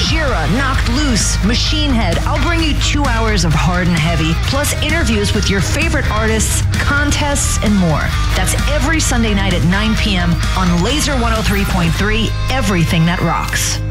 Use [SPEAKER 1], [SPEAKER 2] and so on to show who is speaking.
[SPEAKER 1] Gojira, Knocked Loose, Machine Head. I'll bring you 2 hours of hard and heavy, plus interviews with your favorite artists, contests, and more. That's every Sunday night at 9 p.m. on Laser 103.3, everything that rocks.